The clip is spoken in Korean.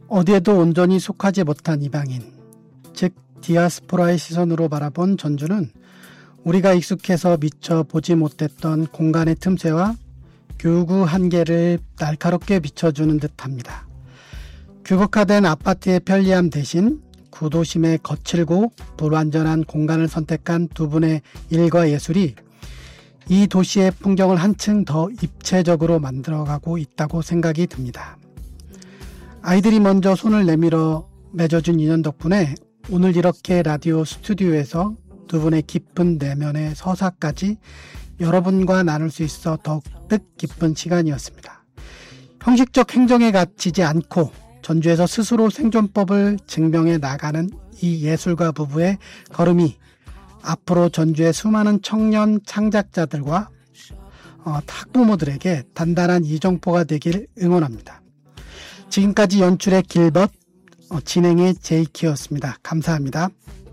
어디에도 온전히 속하지 못한 이방인, 즉 디아스포라의 시선으로 바라본 전주는 우리가 익숙해서 미처 보지 못했던 공간의 틈새와 교구 한계를 날카롭게 비춰주는 듯합니다. 규격화된 아파트의 편리함 대신 구도심의 거칠고 불완전한 공간을 선택한 두 분의 일과 예술이 이 도시의 풍경을 한층 더 입체적으로 만들어가고 있다고 생각이 듭니다. 아이들이 먼저 손을 내밀어 맺어준 인연 덕분에 오늘 이렇게 라디오 스튜디오에서 두 분의 깊은 내면의 서사까지 여러분과 나눌 수 있어 더욱 뜻깊은 시간이었습니다. 형식적 행정에 갇히지 않고 전주에서 스스로 생존법을 증명해 나가는 이 예술가 부부의 걸음이 앞으로 전주의 수많은 청년 창작자들과 학부모들에게 단단한 이정포가 되길 응원합니다. 지금까지 연출의 길벗, 진행의 제이키였습니다. 감사합니다.